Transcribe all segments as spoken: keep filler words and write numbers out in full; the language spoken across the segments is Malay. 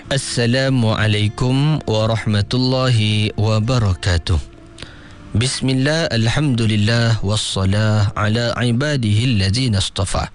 Assalamualaikum warahmatullahi wabarakatuh. Bismillah, alhamdulillah, wassalah ala ibadihi allazina istafa.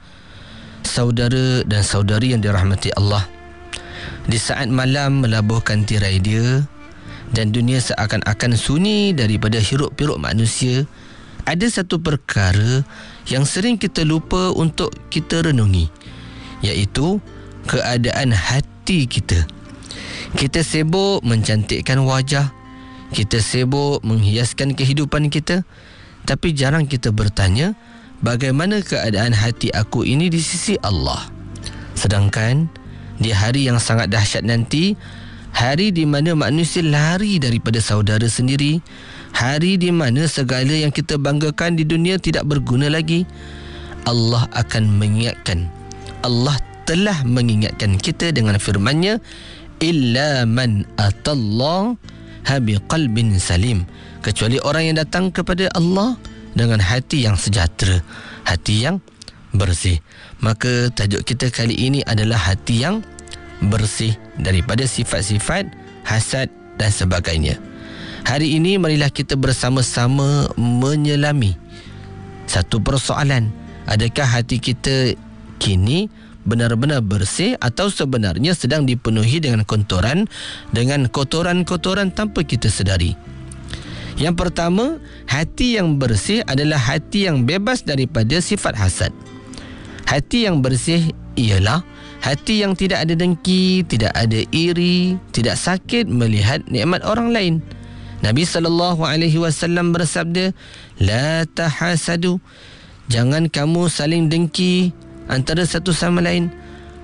Saudara dan saudari yang dirahmati Allah, di saat malam melabuhkan tirai dia dan dunia seakan-akan sunyi daripada hiruk-pikuk manusia, ada satu perkara yang sering kita lupa untuk kita renungi, iaitu keadaan hati kita. Kita sibuk mencantikkan wajah, kita sibuk menghiaskan kehidupan kita, tapi jarang kita bertanya, bagaimana keadaan hati aku ini di sisi Allah? Sedangkan di hari yang sangat dahsyat nanti, hari di mana manusia lari daripada saudara sendiri, hari di mana segala yang kita banggakan di dunia tidak berguna lagi, Allah akan mengingatkan, Allah telah mengingatkan kita dengan firman-Nya, illa man atallah biqalbin salim, kecuali orang yang datang kepada Allah dengan hati yang sejahtera, hati yang bersih. Maka tajuk kita kali ini adalah hati yang bersih daripada sifat-sifat hasad dan sebagainya. Hari ini marilah kita bersama-sama menyelami satu persoalan. Adakah hati kita kini benar-benar bersih atau sebenarnya sedang dipenuhi dengan kotoran, dengan kotoran-kotoran tanpa kita sedari? Yang pertama, hati yang bersih adalah hati yang bebas daripada sifat hasad. Hati yang bersih ialah hati yang tidak ada dengki, tidak ada iri, tidak sakit melihat nikmat orang lain. Nabi sallallahu alaihi wasallam bersabda, la tahasadu, jangan kamu saling dengki antara satu sama lain.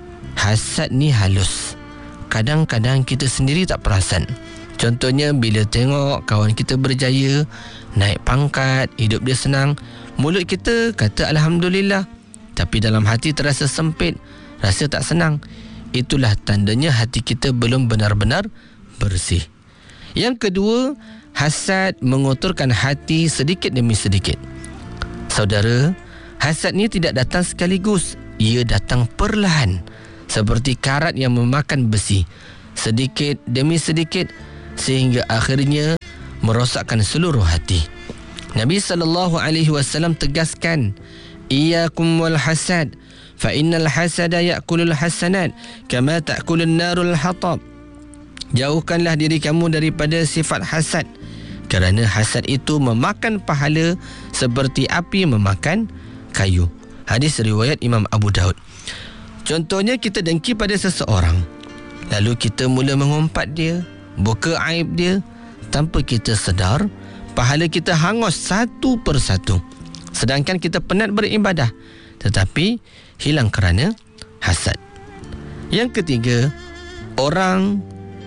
Hasad ni halus, kadang-kadang kita sendiri tak perasan. Contohnya bila tengok kawan kita berjaya, naik pangkat, hidup dia senang, mulut kita kata Alhamdulillah, tapi dalam hati terasa sempit, rasa tak senang. Itulah tandanya hati kita belum benar-benar bersih. Yang kedua, hasad mengotorkan hati sedikit demi sedikit. Saudara, hasad ni tidak datang sekaligus, ia datang perlahan, seperti karat yang memakan besi, sedikit demi sedikit, sehingga akhirnya merosakkan seluruh hati. Nabi sallallahu alaihi wasallam tegaskan, iyyakum wal hasad, fa innal hasada ya'kulul hasanat kama ta'kulun narul hatab. Jauhkanlah diri kamu daripada sifat hasad, kerana hasad itu memakan pahala seperti api memakan kayu. Hadis riwayat Imam Abu Daud. Contohnya, kita dengki pada seseorang, lalu kita mula mengumpat dia, buka aib dia, tanpa kita sedar, pahala kita hangus satu persatu. Sedangkan kita penat beribadah, tetapi hilang kerana hasad. Yang ketiga, orang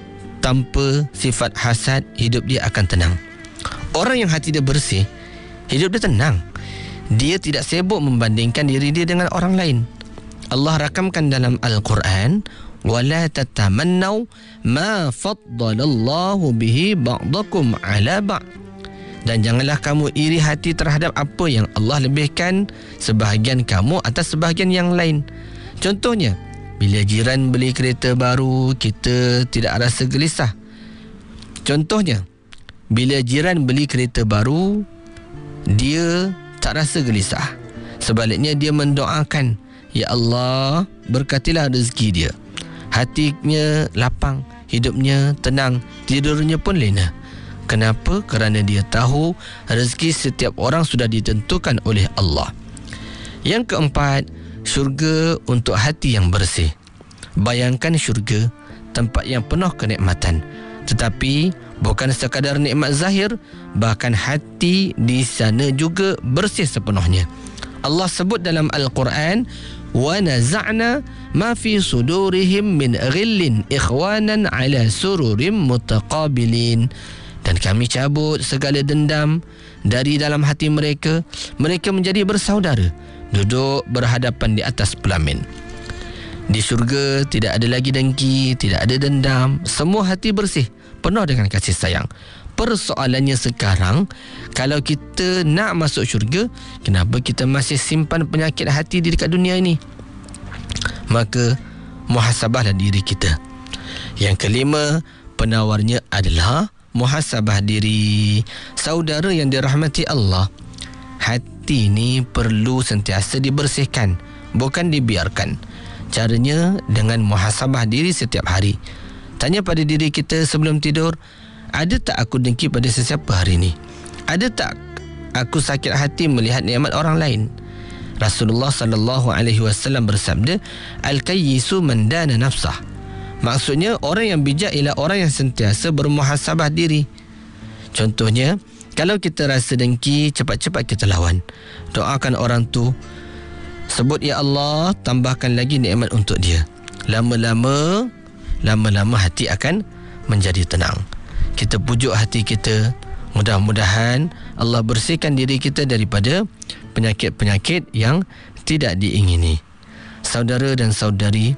tanpa sifat hasad, hidup dia akan tenang. Orang yang hati dia bersih, hidup dia tenang. Dia tidak sibuk membandingkan diri dia dengan orang lain. Allah rakamkan dalam Al-Quran, وَلَا تَتَمَنَّوْا مَا فَضَّلَ اللَّهُ بِهِ بَعْضَكُمْ عَلَى بَعْضٍ. Dan janganlah kamu iri hati terhadap apa yang Allah lebihkan sebahagian kamu atas sebahagian yang lain. Contohnya, bila jiran beli kereta baru, kita tidak rasa gelisah. Contohnya, bila jiran beli kereta baru, dia tak rasa gelisah. Sebaliknya, dia mendoakan, ya Allah, berkatilah rezeki dia. Hatinya lapang, hidupnya tenang, tidurnya pun lena. Kenapa? Kerana dia tahu rezeki setiap orang sudah ditentukan oleh Allah. Yang keempat, syurga untuk hati yang bersih. Bayangkan syurga, tempat yang penuh kenikmatan, tetapi bukan sekadar nikmat zahir, bahkan hati di sana juga bersih sepenuhnya. Allah sebut dalam Al-Quran, wa naza'na ma fi sudurihim min ghillin ikhwanan ala sururim mutaqabilin. Dan kami cabut segala dendam dari dalam hati mereka, mereka menjadi bersaudara, duduk berhadapan di atas pelamin. Di syurga tidak ada lagi dengki, tidak ada dendam, semua hati bersih, penuh dengan kasih sayang. Persoalannya sekarang, kalau kita nak masuk syurga, kenapa kita masih simpan penyakit hati di dekat dunia ini? Maka muhasabahlah diri kita. Yang kelima, penawarnya adalah muhasabah diri. Saudara yang dirahmati Allah, hati ni perlu sentiasa dibersihkan, bukan dibiarkan. Caranya dengan muhasabah diri setiap hari. Tanya pada diri kita sebelum tidur, ada tak aku dengki pada sesiapa hari ni? Ada tak aku sakit hati melihat nikmat orang lain? Rasulullah sallallahu alaihi wasallam bersabda, al-kayyisu man dana nafsah. Maksudnya orang yang bijak ialah orang yang sentiasa bermuhasabah diri. Contohnya, kalau kita rasa dengki, cepat-cepat kita lawan. Doakan orang tu, sebut ya Allah, tambahkan lagi nikmat untuk dia. Lama-lama lama-lama hati akan menjadi tenang. Kita pujuk hati kita, mudah-mudahan Allah bersihkan diri kita daripada penyakit-penyakit yang tidak diingini. Saudara dan saudari,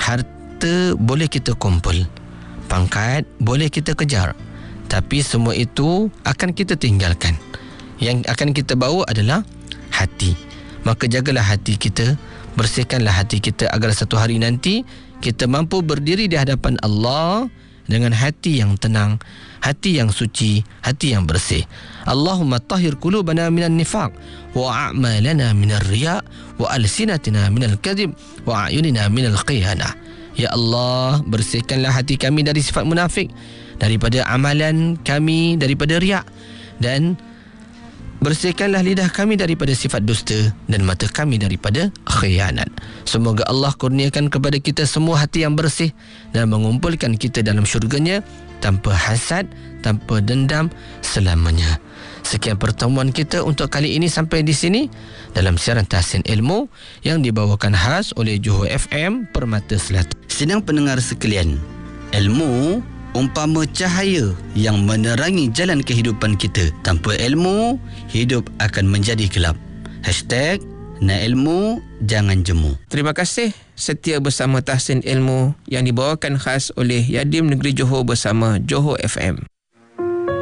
harta boleh kita kumpul, pangkat boleh kita kejar, tapi semua itu akan kita tinggalkan. Yang akan kita bawa adalah hati. Maka jagalah hati kita, bersihkanlah hati kita agar satu hari nanti kita mampu berdiri di hadapan Allah dengan hati yang tenang, hati yang suci, hati yang bersih. Allahumma tahhir qulubana minan nifaq wa a'malana minar riya wa alsinatina minal kadhib wa a'yunina minal khiyanah. Ya Allah, bersihkanlah hati kami dari sifat munafik, daripada amalan kami daripada riak, dan bersihkanlah lidah kami daripada sifat dusta dan mata kami daripada khianat. Semoga Allah kurniakan kepada kita semua hati yang bersih dan mengumpulkan kita dalam syurganya tanpa hasad, tanpa dendam selamanya. Sekian pertemuan kita untuk kali ini sampai di sini dalam siaran Tahsin Ilmu yang dibawakan khas oleh Johor F M Permata Selatan. Sidang pendengar sekalian, ilmu umpama cahaya yang menerangi jalan kehidupan kita. Tanpa ilmu, hidup akan menjadi gelap. Hashtag nak ilmu, jangan jemu. Terima kasih setia bersama Tahsin Ilmu yang dibawakan khas oleh Yadim Negeri Johor bersama Johor F M.